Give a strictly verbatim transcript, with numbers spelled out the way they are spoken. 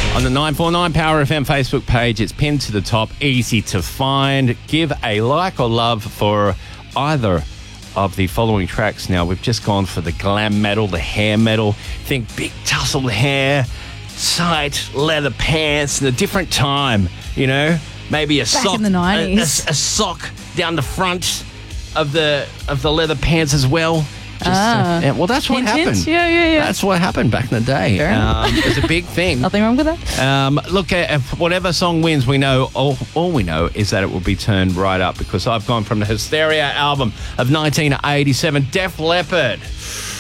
On the nine four nine Power F M Facebook page, it's pinned to the top, easy to find. Give a like or love for either of the following tracks. Now, we've just gone for the glam metal, the hair metal. Think big tousled hair, tight leather pants, and a different time, you know? Maybe a Back sock, in the nineties. A, a, a sock down the front of the of the leather pants as well. Just, Ah. uh, yeah, well, that's what Hint, happened. hint. Yeah, yeah, yeah. That's what happened back in the day. Fair enough. Um, it was a big thing. Nothing wrong with that. Um, look, at if whatever song wins, we know all, all we know is that it will be turned right up, because I've gone from the Hysteria album of nineteen eighty-seven, Def Leppard.